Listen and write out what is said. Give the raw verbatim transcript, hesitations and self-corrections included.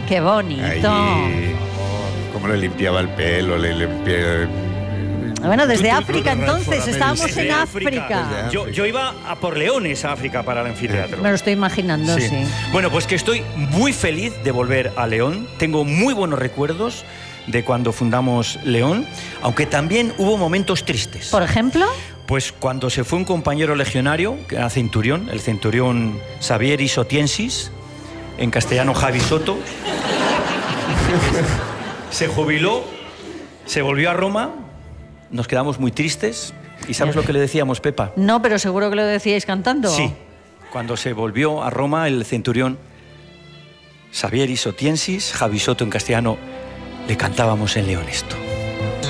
qué bonito. Ahí, cómo le limpiaba el pelo, le limpiaba... Bueno, desde Tú- tú- África tú- tú- entonces, tú- estábamos desde en África. África. Desde Yo, yo iba a por leones a África para el anfiteatro. Me lo estoy imaginando, sí. Sí. Bueno, pues que estoy muy feliz de volver a León. Tengo muy buenos recuerdos de cuando fundamos León, aunque también hubo momentos tristes. Por ejemplo, Pues cuando se fue un compañero legionario, que era centurión, el centurión Xavier Sotiensis, en castellano Javi Soto, se jubiló, se volvió a Roma, nos quedamos muy tristes. ¿Y sabes lo que le decíamos, Pepa? no, pero seguro que lo decíais cantando. Sí, cuando se volvió a Roma, el centurión Xavier Sotiensis, Javi Soto en castellano, le cantábamos en León esto.